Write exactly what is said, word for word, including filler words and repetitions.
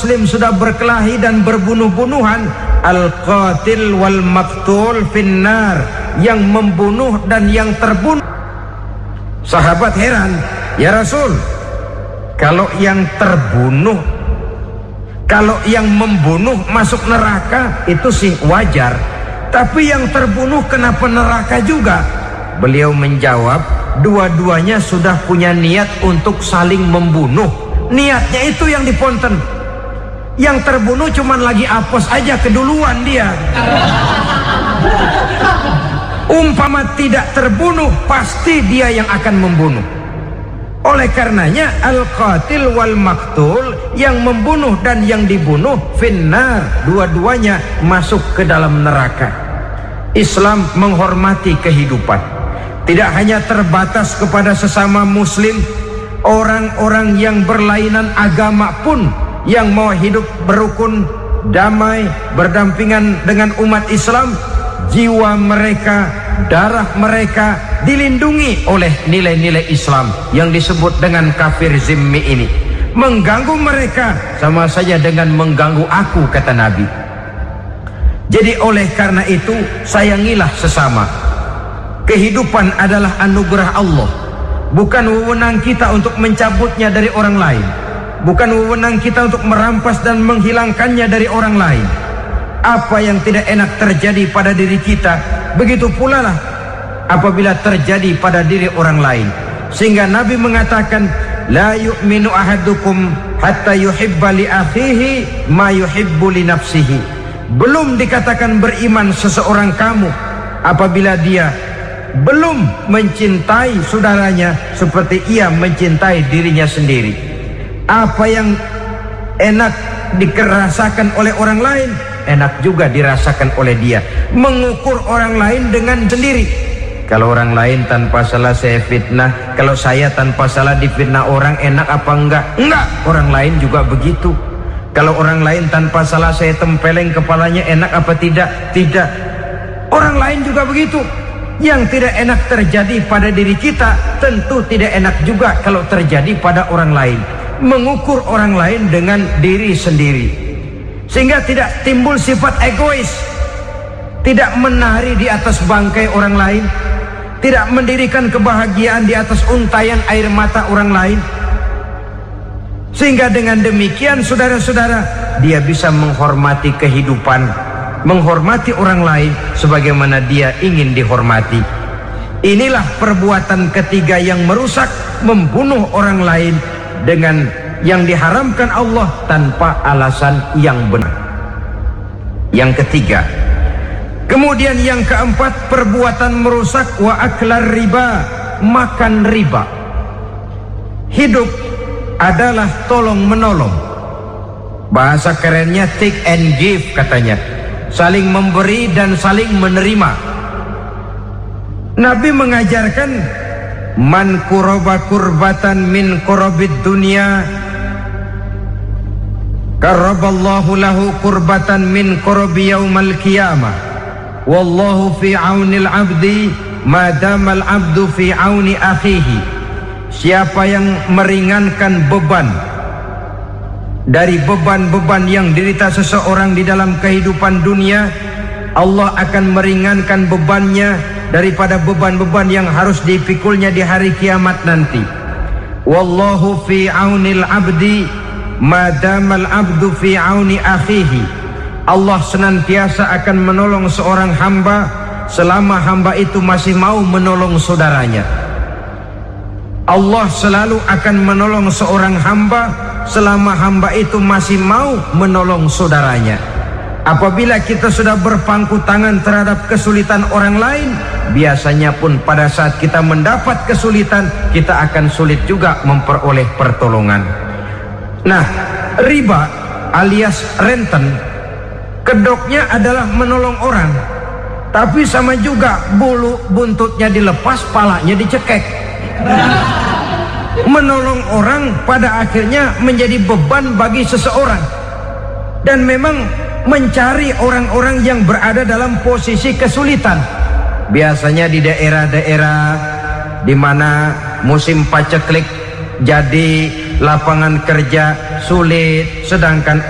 muslim sudah berkelahi dan berbunuh-bunuhan, al-qatil wal maqtul finnar, yang membunuh dan yang terbunuh. Sahabat heran, ya Rasul, kalau yang terbunuh, kalau yang membunuh masuk neraka itu sih wajar, tapi yang terbunuh kenapa neraka juga? Beliau menjawab, dua-duanya sudah punya niat untuk saling membunuh. Niatnya itu yang diponten. Yang terbunuh cuman lagi apes aja, keduluan dia. Umpama tidak terbunuh, pasti dia yang akan membunuh. Oleh karenanya al-qatil wal maktul, yang membunuh dan yang dibunuh, finnar, dua-duanya masuk ke dalam neraka. Islam menghormati kehidupan, tidak hanya terbatas kepada sesama muslim, orang-orang yang berlainan agama pun yang mau hidup berukun, damai, berdampingan dengan umat Islam, jiwa mereka, darah mereka dilindungi oleh nilai-nilai Islam yang disebut dengan kafir zimmi ini. Mengganggu mereka sama saja dengan mengganggu aku, kata Nabi. Jadi oleh karena itu, sayangilah sesama. Kehidupan adalah anugerah Allah, bukan wewenang kita untuk mencabutnya dari orang lain, bukan wewenang kita untuk merampas dan menghilangkannya dari orang lain. Apa yang tidak enak terjadi pada diri kita, begitu pula lah apabila terjadi pada diri orang lain. Sehingga Nabi mengatakan, la yu'minu ahadukum hatta yuhibba li akhihi ma yuhibbu li nafsihi. Belum dikatakan beriman seseorang kamu apabila dia belum mencintai saudaranya seperti ia mencintai dirinya sendiri. Apa yang enak dirasakan oleh orang lain, enak juga dirasakan oleh dia. Mengukur orang lain dengan sendiri. Kalau orang lain tanpa salah saya fitnah, kalau saya tanpa salah difitnah orang, enak apa enggak? Enggak. Orang lain juga begitu. Kalau orang lain tanpa salah saya tempeleng kepalanya, enak apa tidak? Tidak. Orang lain juga begitu. Yang tidak enak terjadi pada diri kita, tentu tidak enak juga kalau terjadi pada orang lain. Mengukur orang lain dengan diri sendiri, sehingga tidak timbul sifat egois, tidak menari di atas bangkai orang lain, tidak mendirikan kebahagiaan di atas untayan air mata orang lain. Sehingga dengan demikian, saudara-saudara, dia bisa menghormati kehidupan, menghormati orang lain sebagaimana dia ingin dihormati. Inilah perbuatan ketiga yang merusak, membunuh orang lain dengan yang diharamkan Allah tanpa alasan yang benar. Yang ketiga. Kemudian yang keempat, perbuatan merusak, wa aklar riba, makan riba. Hidup adalah tolong menolong. Bahasa kerennya take and give katanya. Saling memberi dan saling menerima. Nabi mengajarkan, man kuraba kurbatan min kurabid dunia, karaballahu lahu kurbatan min kurabi yaumal qiyamah. Wallahu fi aunil abdi madamal abdu fi auni akhihi. Siapa yang meringankan beban dari beban-beban yang derita seseorang di dalam kehidupan dunia, Allah akan meringankan bebannya daripada beban-beban yang harus dipikulnya di hari kiamat nanti. Wallahu fi aunil abdi madamal abdu fi auni akhihi. Allah senantiasa akan menolong seorang hamba selama hamba itu masih mau menolong saudaranya. Allah selalu akan menolong seorang hamba selama hamba itu masih mau menolong saudaranya. Apabila kita sudah berpangku tangan terhadap kesulitan orang lain, biasanya pun pada saat kita mendapat kesulitan, kita akan sulit juga memperoleh pertolongan. Nah, riba alias renten, kedoknya adalah menolong orang, tapi sama juga bulu buntutnya dilepas, palanya dicekek. Menolong orang pada akhirnya menjadi beban bagi seseorang. Dan memang mencari orang-orang yang berada dalam posisi kesulitan, biasanya di daerah-daerah di mana musim paceklik, jadi lapangan kerja sulit, sedangkan